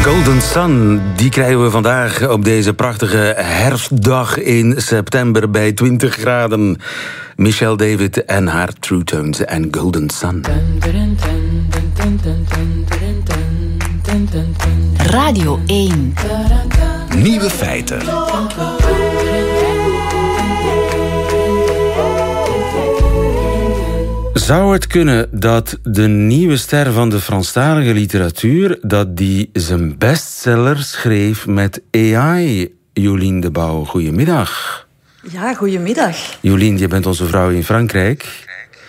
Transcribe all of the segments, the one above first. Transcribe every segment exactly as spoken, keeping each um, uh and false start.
Golden Sun, die krijgen we vandaag op deze prachtige herfstdag in september bij twintig graden. Michelle David en haar True Tones en Golden Sun. Radio één. Nieuwe feiten. Zou het kunnen dat de nieuwe ster van de Franstalige literatuur, dat die zijn bestseller schreef met A I? Jolien de Bouw, goedemiddag. Ja, goedemiddag. Jolien, je bent onze vrouw in Frankrijk.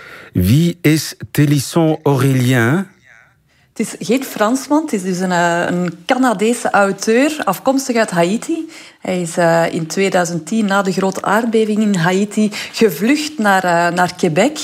Wie is Télisson Aurélien? Het is geen Fransman, het is dus een, een Canadese auteur, afkomstig uit Haiti. Hij is uh, in twintig tien, na de grote aardbeving in Haiti, gevlucht naar, uh, naar Quebec.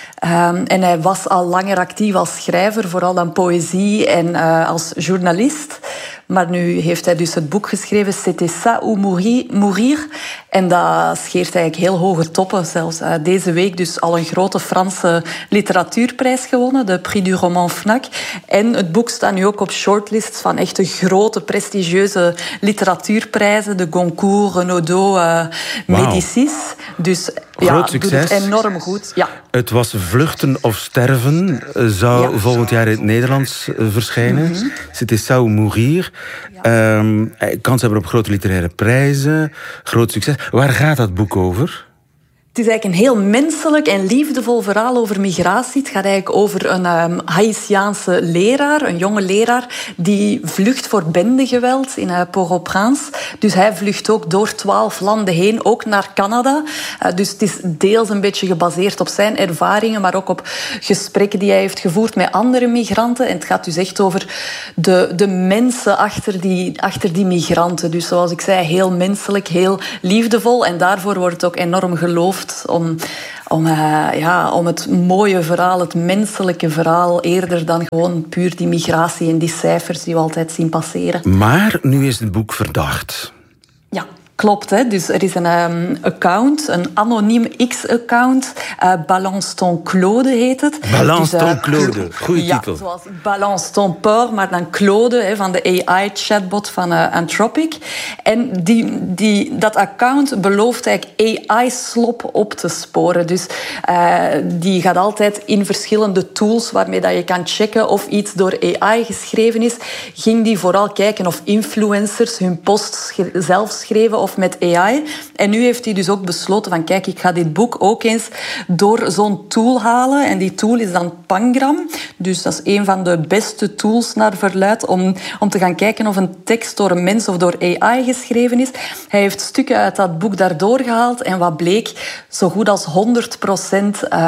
Um, en hij was al langer actief als schrijver, vooral dan poëzie en uh, als journalist. Maar nu heeft hij dus het boek geschreven, C'était ça ou mourir. En dat scheert eigenlijk heel hoge toppen. Zelfs uh, deze week dus al een grote Franse literatuurprijs gewonnen, de Prix du Roman Fnac. En het boek staat nu ook op shortlists van echte grote, prestigieuze literatuurprijzen. De Goncourt, Renaudot, uh, Médicis. Dus Groot ja, doet het enorm goed. Ja. Het was Vluchten of Sterven, zou ja. volgend jaar in het Nederlands verschijnen. Mm-hmm. C'était ça ou mourir. Ja. Um, kans hebben op grote literaire prijzen, groot succes. Waar gaat dat boek over? Het is eigenlijk een heel menselijk en liefdevol verhaal over migratie. Het gaat eigenlijk over een um, Haïtiaanse leraar, een jonge leraar, die vlucht voor bendegeweld in uh, Port-au-Prince. Dus hij vlucht ook door twaalf landen heen, ook naar Canada. Uh, dus het is deels een beetje gebaseerd op zijn ervaringen, maar ook op gesprekken die hij heeft gevoerd met andere migranten. En het gaat dus echt over de, de mensen achter die, achter die migranten. Dus zoals ik zei, heel menselijk, heel liefdevol. En daarvoor wordt het ook enorm geloofd. Om, om, uh, ja, om het mooie verhaal, het menselijke verhaal, eerder dan gewoon puur die migratie en die cijfers die we altijd zien passeren. Maar nu is het boek verdacht. Ja. Klopt, hè? Dus er is een um, account, een anoniem X-account. Uh, Balance ton Claude heet het. Balance dus, uh, ton Claude, goeie ja, titel. Zoals Balance ton Port, maar dan Claude, hè, van de A I-chatbot van uh, Anthropic. En die, die, dat account belooft eigenlijk A I-slop op te sporen. Dus uh, die gaat altijd in verschillende tools waarmee dat je kan checken of iets door A I geschreven is. Ging die vooral kijken of influencers hun post zelf schreven of met A I. En nu heeft hij dus ook besloten van kijk, ik ga dit boek ook eens door zo'n tool halen. En die tool is dan Pangram. Dus dat is een van de beste tools naar verluidt om, om te gaan kijken of een tekst door een mens of door A I geschreven is. Hij heeft stukken uit dat boek daardoor gehaald. En wat bleek? Zo goed als honderd procent um,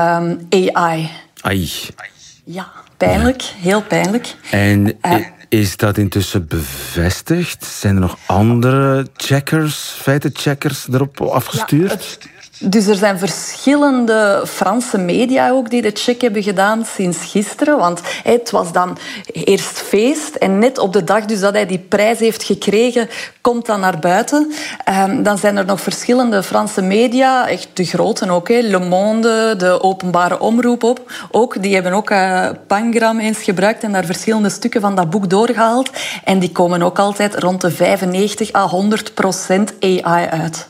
A I. Ai. Ja, pijnlijk. Ja. Heel pijnlijk. En... Uh, Is dat intussen bevestigd? Zijn er nog andere checkers, feitencheckers erop afgestuurd? Ja, het, dus er zijn verschillende Franse media ook die de check hebben gedaan sinds gisteren. Want het was dan eerst feest. En net op de dag dus dat hij die prijs heeft gekregen, komt dan naar buiten. Um, dan zijn er nog verschillende Franse media, echt de grote ook. Hè. Le Monde, de openbare omroep op, ook. Die hebben ook uh, Pangram eens gebruikt en daar verschillende stukken van dat boek doorgehaald. En die komen ook altijd rond de vijfennegentig à honderd procent A I uit.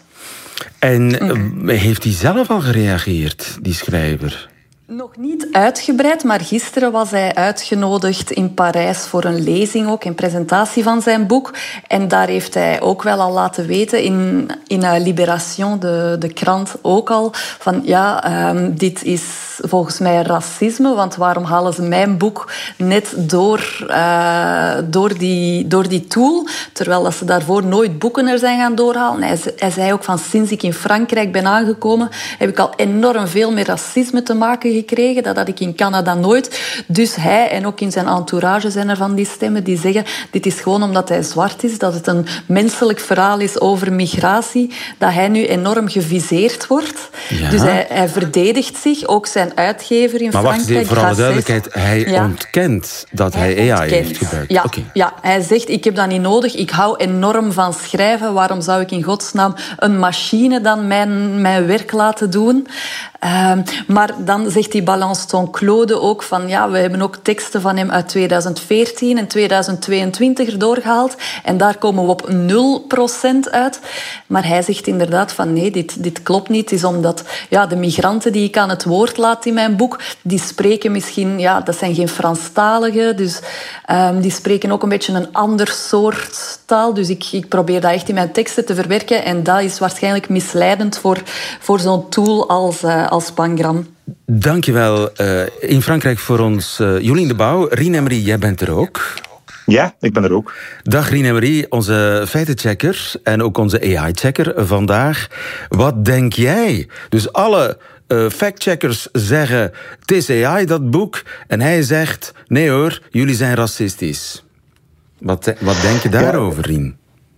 En mm. heeft hij zelf al gereageerd, die schrijver? Nog niet uitgebreid, maar gisteren was hij uitgenodigd in Parijs voor een lezing, ook een presentatie van zijn boek. En daar heeft hij ook wel al laten weten, in, in Libération, de, de krant ook al, van ja, um, dit is volgens mij racisme, want waarom halen ze mijn boek net door, uh, door, die, door die tool, terwijl dat ze daarvoor nooit boeken er zijn gaan doorhalen. Hij, hij zei ook van sinds ik in Frankrijk ben aangekomen, heb ik al enorm veel met racisme te maken gekregen. Dat had ik in Canada nooit. Dus hij en ook in zijn entourage zijn er van die stemmen die zeggen dit is gewoon omdat hij zwart is, dat het een menselijk verhaal is over migratie, dat hij nu enorm geviseerd wordt. Ja. Dus hij, hij verdedigt zich, ook zijn uitgever in maar Frankrijk. Maar wacht, voor alle duidelijkheid, hij ja. ontkent dat hij, hij A I heeft gebruikt. Ja, okay. ja, hij zegt ik heb dat niet nodig, ik hou enorm van schrijven, waarom zou ik in godsnaam een machine dan mijn, mijn werk laten doen? Uh, maar dan zegt die Balance ton Claude ook van ja, we hebben ook teksten van hem uit tweeduizend veertien en tweeduizend tweeëntwintig erdoor gehaald. En daar komen we op nul procent uit. Maar hij zegt inderdaad van nee, dit, dit klopt niet. Het is omdat ja, de migranten die ik aan het woord laat in mijn boek, die spreken misschien, ja, dat zijn geen Franstaligen, dus um, die spreken ook een beetje een ander soort taal. Dus ik, ik probeer dat echt in mijn teksten te verwerken en dat is waarschijnlijk misleidend voor, voor zo'n tool als, uh, als Pangram. Dankjewel uh, in Frankrijk voor ons uh, Jolien de Bouw. Rien Emery, jij bent er ook. Ja, ik ben er ook. Dag Rien Emery, onze feitenchecker en ook onze A I-checker vandaag. Wat denk jij? Dus alle uh, factcheckers zeggen, het is A I dat boek. En hij zegt, nee hoor, jullie zijn racistisch. Wat, wat denk je daarover, ja. Rien?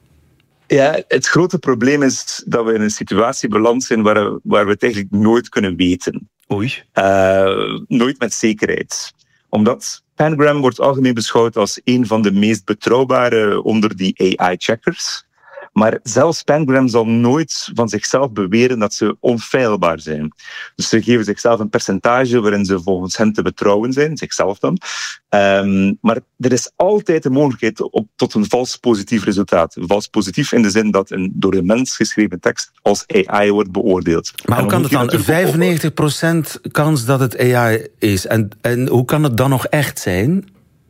Ja, het grote probleem is dat we in een situatie beland zijn waar, waar we het eigenlijk nooit kunnen weten. Oei. Uh, nooit met zekerheid. Omdat Pangram wordt algemeen beschouwd als een van de meest betrouwbare onder die A I-checkers. Maar zelfs Pangram zal nooit van zichzelf beweren dat ze onfeilbaar zijn. Dus ze geven zichzelf een percentage waarin ze volgens hen te betrouwen zijn, zichzelf dan. Um, maar er is altijd de mogelijkheid op, tot een vals positief resultaat. Vals positief in de zin dat een door een mens geschreven tekst als A I wordt beoordeeld. Maar hoe kan het dan? vijfennegentig procent kans dat het A I is. En, en hoe kan het dan nog echt zijn?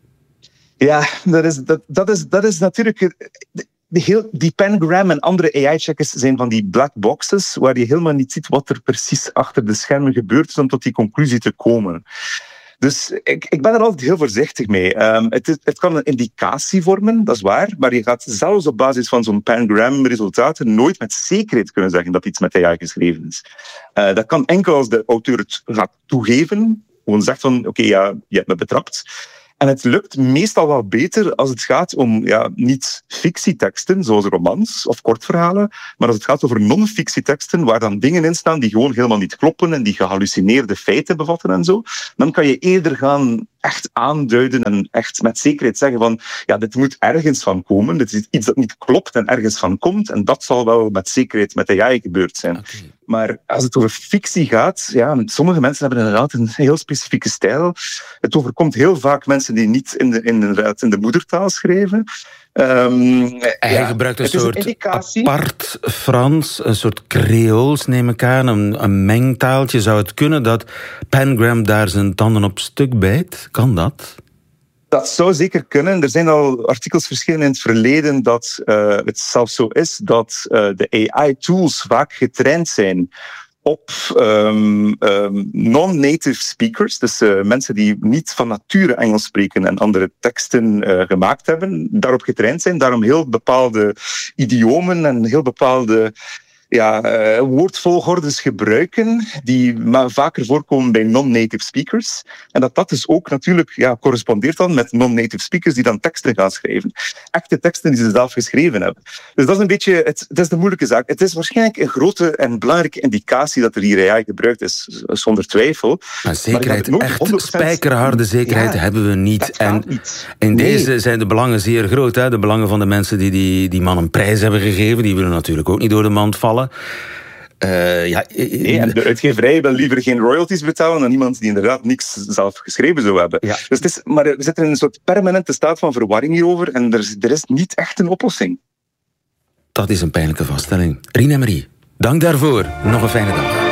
Ja, dat is, dat, dat is, dat is natuurlijk... Die, heel, die Pangram en andere A I-checkers zijn van die black boxes waar je helemaal niet ziet wat er precies achter de schermen gebeurt om tot die conclusie te komen. Dus ik, ik ben er altijd heel voorzichtig mee. Um, het, is, het kan een indicatie vormen, dat is waar, maar je gaat zelfs op basis van zo'n Pangram-resultaten nooit met zekerheid kunnen zeggen dat iets met A I geschreven is. Uh, dat kan enkel als de auteur het gaat toegeven, gewoon zegt van oké, okay, ja, je hebt me betrapt. En het lukt meestal wel beter als het gaat om ja, niet fictieteksten, zoals romans of kortverhalen, maar als het gaat over non-fictieteksten, waar dan dingen in staan die gewoon helemaal niet kloppen en die gehallucineerde feiten bevatten en zo, dan kan je eerder gaan echt aanduiden en echt met zekerheid zeggen van ja, dit moet ergens van komen, dit is iets dat niet klopt en ergens van komt, en dat zal wel met zekerheid met A I gebeurd zijn. Okay. Maar als het over fictie gaat, ja, sommige mensen hebben inderdaad een heel specifieke stijl. Het overkomt heel vaak mensen die niet in de, in de, in de moedertaal schrijven. Um, Hij ja, gebruikt een soort een apart Frans, een soort Creools, neem ik aan, een, een mengtaaltje. Zou het kunnen dat Pangram daar zijn tanden op stuk bijt? Kan dat? Dat zou zeker kunnen. Er zijn al artikels verschenen in het verleden dat uh, het zelfs zo is dat uh, de A I-tools vaak getraind zijn op um, um, non-native speakers, dus uh, mensen die niet van nature Engels spreken en andere teksten uh, gemaakt hebben, daarop getraind zijn, daarom heel bepaalde idiomen en heel bepaalde ja, uh, woordvolgordes gebruiken die maar vaker voorkomen bij non-native speakers. En dat dat dus ook natuurlijk ja, correspondeert dan met non-native speakers die dan teksten gaan schrijven. Echte teksten die ze zelf geschreven hebben. Dus dat is een beetje, het, het is de moeilijke zaak. Het is waarschijnlijk een grote en belangrijke indicatie dat er hier A I gebruikt is, zonder twijfel. Maar zekerheid, maar echt spijkerharde zekerheid ja, hebben we niet. En niet. in nee. deze zijn de belangen zeer groot. Hè? De belangen van de mensen die, die die man een prijs hebben gegeven, die willen natuurlijk ook niet door de mand vallen. Uh, ja, nee, en de uitgeverij wil liever geen royalties betalen dan iemand die inderdaad niks zelf geschreven zou hebben. Ja. Dus het is, maar we zitten in een soort permanente staat van verwarring hierover en er is, er is niet echt een oplossing. Dat is een pijnlijke vaststelling. Rien Emery, dank daarvoor. Nog een fijne dag.